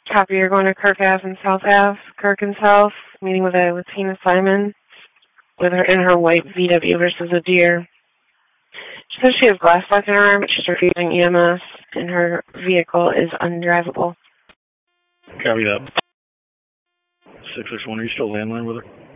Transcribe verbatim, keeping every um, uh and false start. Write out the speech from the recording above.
Copy, you're going to Kirk Ave and South Ave, Kirkins House, meeting with a Latina Simon with her in her white V W versus a deer. She says she has glass black in her arm, but she's refusing E M S, and her vehicle is undrivable. Copy that. six six one, are you still landline with her?